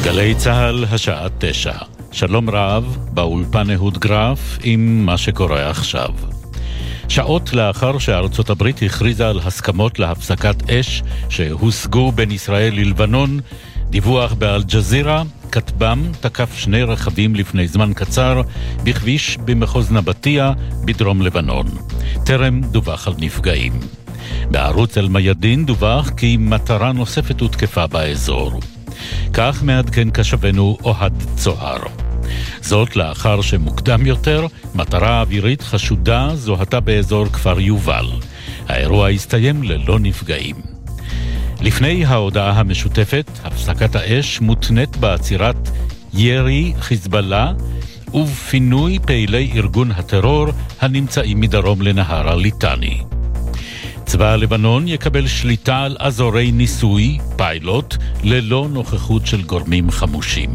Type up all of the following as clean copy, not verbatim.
גלי צהל, השעה 9. שלום רב, באולפן אהוד גרף עם מה שקורה עכשיו. שעות לאחר שארצות הברית הכריזה על הסכמות להפסקת אש שהושגו בין ישראל ללבנון, דיווח באל-ג'זירה, כטב"ם תקף 2 רכבים לפני זמן קצר בכביש במחוז נבטיה בדרום לבנון. טרם דווח על נפגעים. בערוץ אל-מיאדין דווח כי מטרה נוספת הותקפה באזור. כך מעדכן קשבנו אוהד צוהר. זאת לאחר שמוקדם יותר מטרה אווירית חשודה זוהתה באזור כפר יובל. האירוע הסתיים ללא נפגעים. לפני ההודעה המשותפת, הפסקת האש מותנית בעצירת ירי חיזבאללה ובפינוי פעילי ארגון הטרור הנמצאים מדרום לנהר הליטני. צבא הלבנון יקבל שליטה על אזורי ניסוי, פיילוט, ללא נוכחות של גורמים חמושים.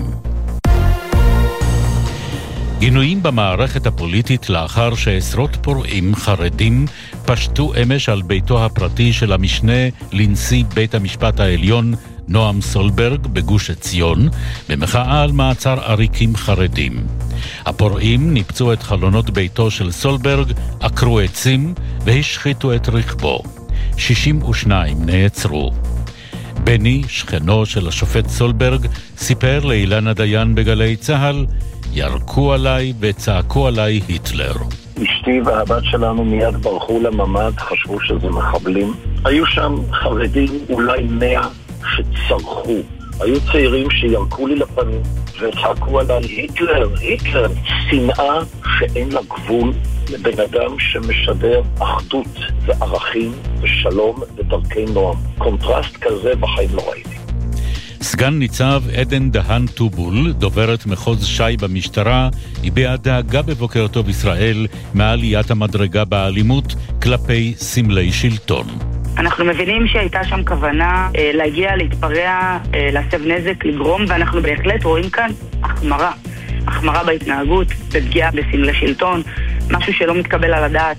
גינויים במערכת הפוליטית לאחר שעשרות פורעים חרדים פשטו אמש על ביתו הפרטי של המשנה לנשיא בית המשפט העליון נועם סולברג בגוש עציון, במחאה על מעצר עריקים חרדים. הפורעים ניפצו את חלונות ביתו של סולברג, עקרו עצים והשחיתו את רכבו. 62 נעצרו. בני, שכנו של השופט סולברג, סיפר לאילנה דיין בגלי צהל, ירקו עליי וצעקו עליי היטלר. אשתי והבת שלנו מיד ברחו לממד, חשבו שזה מחבלים. היו שם חרדים, אולי 100 שצרחו. היו צעירים שירקו לי לפנים וצעקו עליי היטלר, היטלר. שנאה שאין לה גבול לבן אדם שמשדר אחדות וערכים ושלום ודרכי נועם. קונטרסט כזה בחיים לא ראיתי. סגן ניצב עדן דהן טובול, דוברת מחוז שי במשטרה, הביעה דאגה בבוקר טוב ישראל מעליית המדרגה באלימות כלפי סמלי שלטון. אנחנו מבינים שהייתה שם כוונה להגיע, להתפרע, להסב נזק, לגרום, ואנחנו בהחלט רואים כאן החמרה בהתנהגות, בפגיעה בסמלי שלטון, משהו שלא מתקבל על הדעת.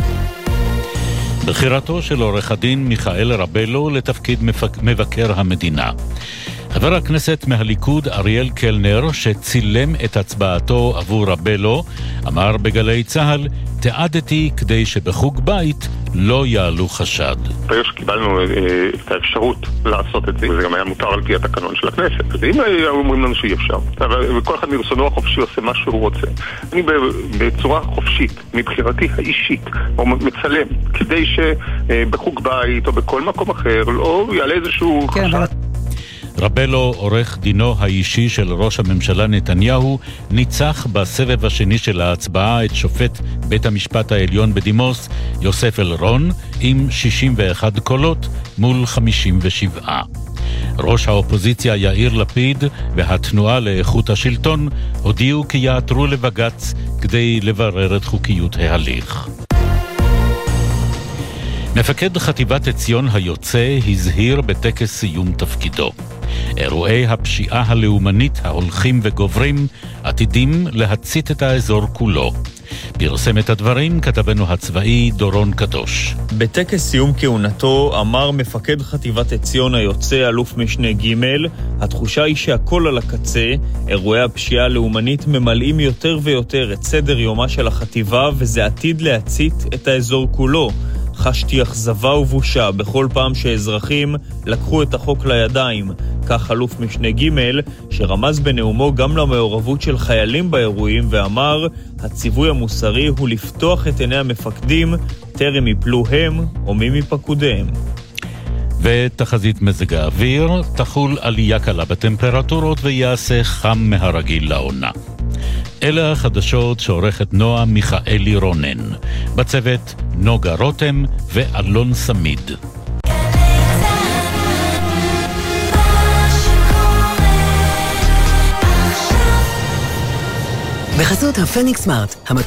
בחירתו של עורך הדין מיכאל רבלו לתפקיד מבקר המדינה. חבר הכנסת מהליכוד אריאל קלנר, שצילם את הצבעתו עבור רבלו, אמר בגלי צהל, תעדתי כדי שבחוג בית לא יעלו חשד. ברגע שקיבלנו את האפשרות לעשות את זה, וזה גם היה מותר על פי התקנון של הכנסת, אז אם היו אומרים לנו שאי אפשר, וכל אחד מרצונו החופשי עושה מה שהוא רוצה, אני בצורה חופשית, מבחירתי האישית, או מצלם, כדי שבחוג בית או בכל מקום אחר לא יעלה איזשהו חשד. רבלו, עורך דינו האישי של ראש הממשלה נתניהו, ניצח בסבב השני של ההצבעה את שופט בית המשפט העליון בדימוס, יוסף אלרון, עם 61 קולות מול 57. ראש האופוזיציה יאיר לפיד והתנועה לאיכות השלטון הודיעו כי יעתרו לבג"ץ כדי לברר את חוקיות ההליך. מפקד חטיבת עציון היוצא הזהיר בטקס סיום תפקידו. אירועי הפשיעה הלאומנית ההולכים וגוברים עתידים להצית את האזור כולו. פרסם את הדברים כתבנו הצבאי דורון קדוש. בטקס סיום כהונתו אמר מפקד חטיבת עציון היוצא אלוף משנה ג', התחושה היא שהכל על הקצה, אירועי הפשיעה הלאומנית ממלאים יותר ויותר את סדר יומה של החטיבה וזה עתיד להצית את האזור כולו. חשתי אכזבה ובושה בכל פעם שאזרחים לקחו את החוק לידיים, כך אלוף משנה ג' שרמז בנאומו גם למעורבות של חיילים באירועים ואמר, הציווי המוסרי הוא לפתוח את עיני המפקדים, טרם יפלו הם או מי מפקודיהם. ותחזית מזג האוויר, תחול עלייה קלה בטמפרטורות ויעשה חם מהרגיל לעונה. אלה החדשות שעורכת נועה מיכאלי רונן. בצוות נוגה רותם ואלון סמיד. בחסות הפניקס סמארט,